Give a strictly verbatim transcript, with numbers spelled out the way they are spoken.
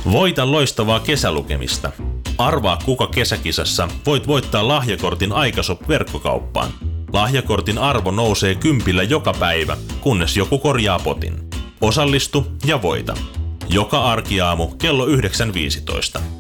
Voita loistavaa kesälukemista. Arvaa kuka kesäkisassa voit voittaa lahjakortin Aikashop-verkkokauppaan. Lahjakortin arvo nousee kympillä joka päivä, kunnes joku korjaa potin. Osallistu ja voita. Joka arkiaamu kello yhdeksän viisitoista.